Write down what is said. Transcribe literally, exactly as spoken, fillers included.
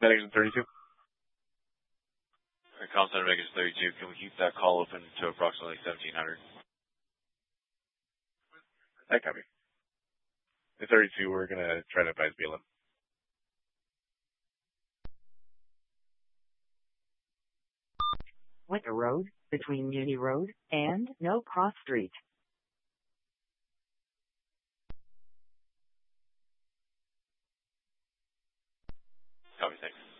Medics thirty-two. Alright, Call Center Vegas thirty-two. Can we keep that call open to approximately seventeen hundred? I copy. The thirty-two, we're going to try to advise B L M. Wicker Road, between Muni Road and No Cross Street. Copy, thanks.